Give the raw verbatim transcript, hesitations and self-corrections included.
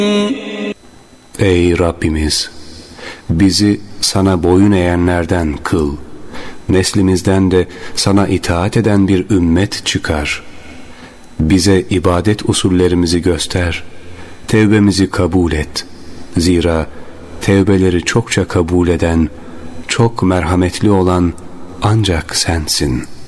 Ey Rabbimiz! Bizi sana boyun eğenlerden kıl. Neslimizden de sana itaat eden bir ümmet çıkar. Bize ibadet usullerimizi göster. Tevbemizi kabul et. Zira tevbeleri çokça kabul eden, çok merhametli olan ancak sensin.